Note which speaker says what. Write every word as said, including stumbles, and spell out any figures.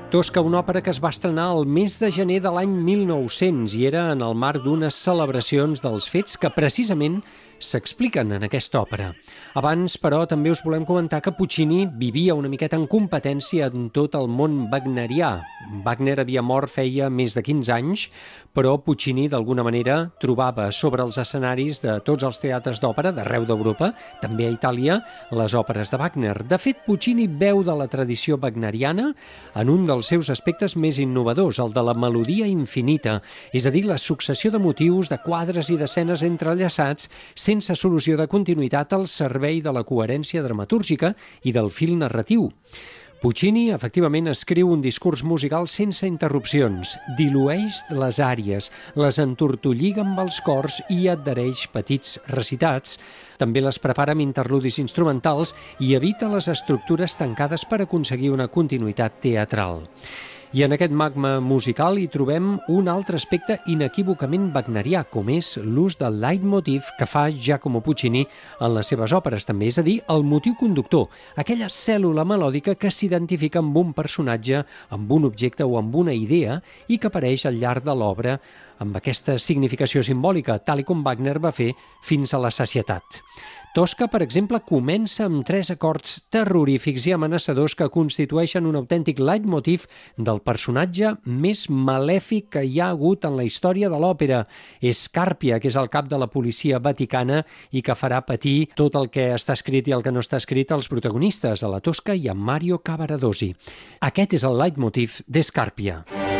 Speaker 1: Tosca, una òpera que es va estrenar el mes de gener de l'any mil nou-cents i era en el marc d'unes celebracions dels fets que precisament s'expliquen en aquesta òpera. Abans, però, també us volem comentar que Puccini vivia una miqueta en competència en tot el món wagnerià. Wagner havia mort feia més de quinze anys, però Puccini, d'alguna manera, trobava sobre els escenaris de tots els teatres d'òpera d'arreu d'Europa, també a Itàlia, les òperes de Wagner. De fet, Puccini beu de la tradició wagneriana en un dels seus aspectes més innovadors, el de la melodia infinita, és a dir, la successió de motius, de quadres i d'escenes entrellaçats sense solució de continuïtat al servei de la coherència dramatúrgica i del fil narratiu. Puccini, efectivament, escriu un discurs musical sense interrupcions, dilueix les àries, les entortolliga amb els cors i adhereix petits recitats. També les prepara amb interludis instrumentals i evita les estructures tancades per aconseguir una continuïtat teatral. I en aquest magma musical hi trobem un altre aspecte inequívocament wagnerià, com és l'ús del leitmotiv que fa Giacomo Puccini en les seves òperes, també, és a dir, el motiu conductor, aquella cèl·lula melòdica que s'identifica amb un personatge, amb un objecte o amb una idea i que apareix al llarg de l'obra amb aquesta significació simbòlica, tal com Wagner va fer fins a la sacietat. Tosca, per exemple, comença amb tres acords terrorífics i amenaçadors que constitueixen un autèntic leitmotiv del personatge més malèfic que hi ha hagut en la història de l'òpera. És Scarpia, que és el cap de la policia vaticana i que farà patir tot el que està escrit i el que no està escrit als protagonistes, a la Tosca i a Mario Cavaradossi. Aquest és el leitmotiv de Scarpia.